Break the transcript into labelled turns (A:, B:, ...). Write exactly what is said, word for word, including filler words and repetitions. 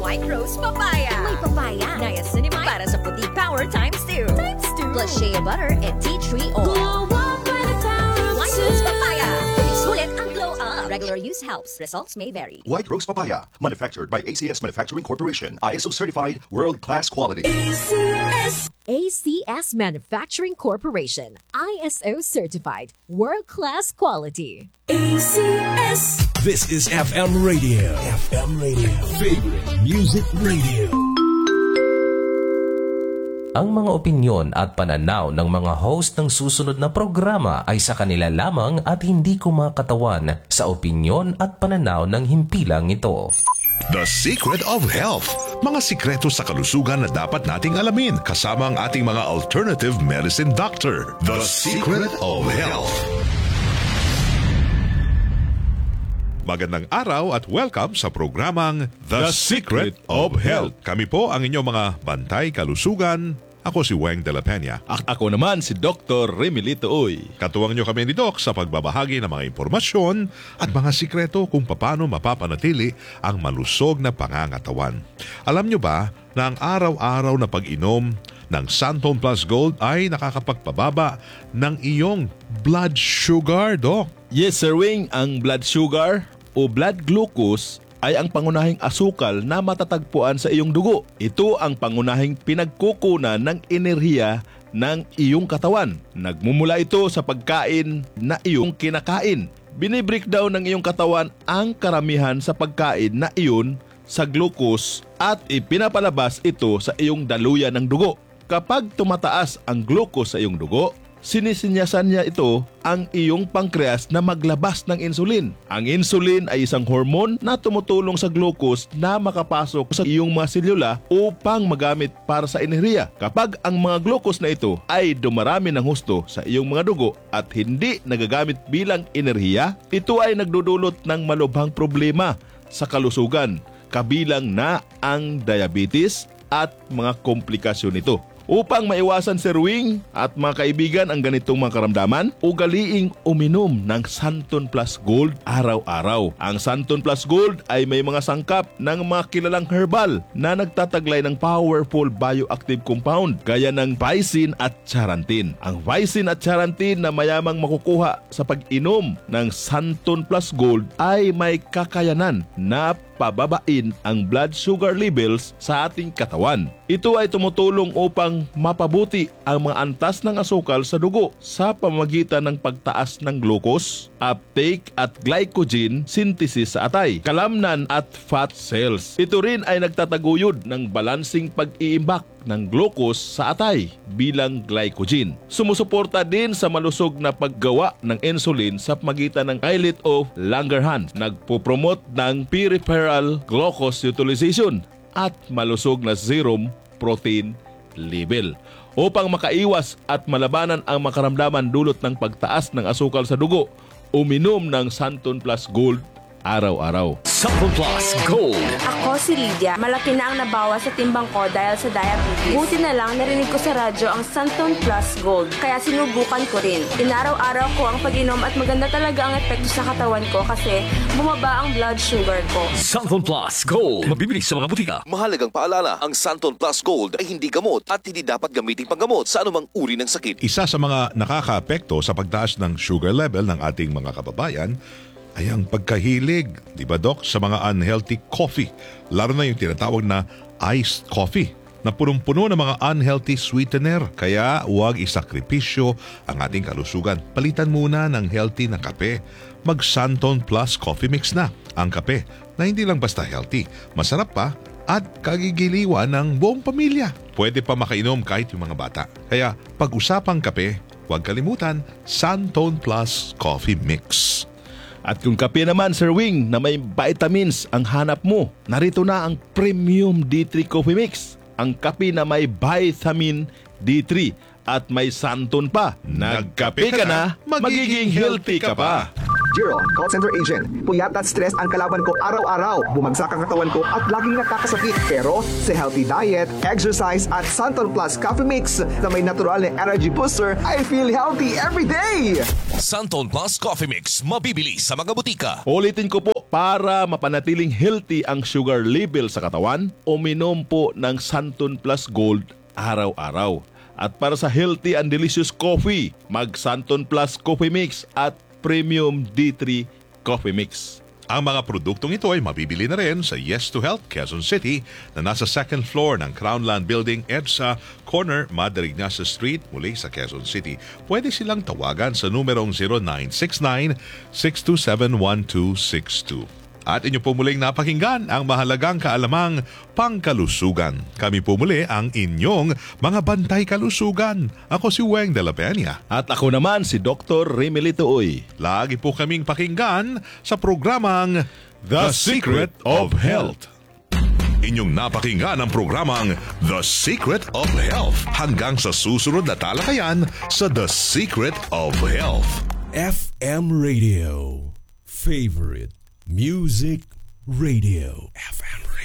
A: White Rose Papaya.
B: May papaya.
A: Niacinamide para sa puti power times two.
B: Times two.
A: Plus shea butter and tea tree oil.
B: Glow up with the power of
A: White
B: two.
A: Rose Papaya. Sulit ang glow up. Regular use helps. Results may vary.
C: White Rose Papaya, manufactured by A C S Manufacturing Corporation, I S O certified, world-class quality.
B: A C S.
D: A C S Manufacturing Corporation, I S O certified, world-class quality.
B: A C S.
E: This is F M Radio. F M Radio. Favorite Music Radio.
F: Ang mga opinyon at pananaw ng mga host ng susunod na programa ay sa kanila lamang at hindi kumakatawan sa opinyon at pananaw ng himpilang ito.
G: The Secret of Health. Mga sikreto sa kalusugan na dapat nating alamin kasama ang ating mga alternative medicine doctor. The Secret of Health. Magandang araw at welcome sa programang The, Secret of Health. Kami po ang inyong mga bantay kalusugan. Ako si Weng de la Peña.
H: A- ako naman si Doctor Remilito Uy.
G: Katuwang nyo kami ni Doc sa pagbabahagi ng mga impormasyon at mga sikreto kung paano mapapanatili ang malusog na pangangatawan. Alam nyo ba na ang araw-araw na pag-inom ng Santon Plus Gold ay nakakapagpababa ng iyong blood sugar, Doc?
H: Yes, Sir Wing, ang blood sugar o blood glucose ay ang pangunahing asukal na matatagpuan sa iyong dugo. Ito ang pangunahing pinagkukunan ng enerhiya ng iyong katawan. Nagmumula ito sa pagkain na iyong kinakain. Binibreakdown ng iyong katawan ang karamihan sa pagkain na iyon sa glucose at ipinapalabas ito sa iyong daluyan ng dugo. Kapag tumataas ang glucose sa iyong dugo, sinisinyasan niya ito ang iyong pankreas na maglabas ng insulin. Ang insulin ay isang hormone na tumutulong sa glucose na makapasok sa iyong mga selula upang magamit para sa enerhiya. Kapag ang mga glucose na ito ay dumarami ng husto sa iyong mga dugo at hindi nagagamit bilang enerhiya, ito ay nagdudulot ng malubhang problema sa kalusugan, kabilang na ang diabetes at mga komplikasyon nito. Upang maiwasan, Sir Wing at mga kaibigan, ang ganitong mga karamdaman, ugaliing uminom ng Santon Plus Gold araw-araw. Ang Santon Plus Gold ay may mga sangkap ng mga kilalang herbal na nagtataglay ng powerful bioactive compound gaya ng vicin at charantin. Ang vicin at charantin na mayamang makukuha sa pag-inom ng Santon Plus Gold ay may kakayanan na pababain ang blood sugar levels sa ating katawan. Ito ay tumutulong upang mapabuti ang mga antas ng asukal sa dugo sa pamamagitan ng pagtaas ng glucose, uptake at glycogen synthesis sa atay, kalamnan at fat cells. Ito rin ay nagtataguyod ng balansing pag-iimbak ng glucose sa atay bilang glycogen. Sumusuporta din sa malusog na paggawa ng insulin sa pamagitan ng islet of Langerhans. Nagpo-promote ng peripheral glucose utilization at malusog na serum protein level. Upang makaiwas at malabanan ang makaramdaman dulot ng pagtaas ng asukal sa dugo, uminom ng Santon Plus Gold araw-araw.
E: Santon Plus Gold.
I: Ako si Lydia. Malaki na ang nabawas sa timbang ko dahil sa diabetes. Buti na lang narinig ko sa radyo ang Santon Plus Gold. Kaya sinubukan ko rin. Inaraw-araw ko ang pag-inom at maganda talaga ang epekto sa katawan ko kasi bumaba ang blood sugar ko.
E: Santon Plus Gold. Mabibili sa mga butika.
J: Mahalagang paalala, ang Santon Plus Gold ay hindi gamot at hindi dapat gamitin panggamot sa anumang uri ng sakit.
G: Isa sa mga nakakaapekto sa pagtaas ng sugar level ng ating mga kababayan ay ang pagkahilig, di ba Doc, sa mga unhealthy coffee, lalo na yung tinatawag na iced coffee na punong-puno ng mga unhealthy sweetener. Kaya huwag isakripisyo ang ating kalusugan. Palitan muna ng healthy na kape. Mag Santon Plus Coffee Mix na ang kape na hindi lang basta healthy, masarap pa at kagigiliwan ng buong pamilya. Pwede pa makainom kahit yung mga bata. Kaya pag-usapang kape, huwag kalimutan Santon Plus Coffee Mix.
H: At kung kape naman, Sir Wing, na may vitamins ang hanap mo, narito na ang Premium D three Coffee Mix. Ang kape na may vitamin D three at may santon pa. Nagkape ka na, magiging healthy ka pa.
K: Jiro, call center agent. Puyat at stress ang kalaban ko araw-araw. Bumagsak ang katawan ko at laging nakakasakit. Pero sa healthy diet, exercise at Santon Plus Coffee Mix na may natural na energy booster, I feel healthy every day!
J: Santon Plus Coffee Mix, mabibili sa mga butika.
H: Ulitin ko po, para mapanatiling healthy ang sugar level sa katawan, uminom po ng Santon Plus Gold araw-araw. At para sa healthy and delicious coffee, mag Santon Plus Coffee Mix at Premium D three Coffee Mix.
G: Ang mga produktong ito ay mabibili na rin sa Yes to Health, Quezon City na nasa second floor ng Crownland Building EDSA, corner Mother Ignacia Street, muli sa Quezon City. Pwede silang tawagan sa numerong zero nine six nine, six two seven, one two six two. At inyo po muling napakinggan ang mahalagang kaalamang pangkalusugan. Kami po muli ang inyong mga bantay kalusugan. Ako si Weng de la Peña.
H: At ako naman si Doctor Remelito Uy.
G: Lagi po kaming pakinggan sa programang The Secret of Health. Inyong napakinggan ang programang The Secret of Health. Hanggang sa susunod na talakayan sa The Secret of Health.
E: F M Radio. Favorite Music Radio.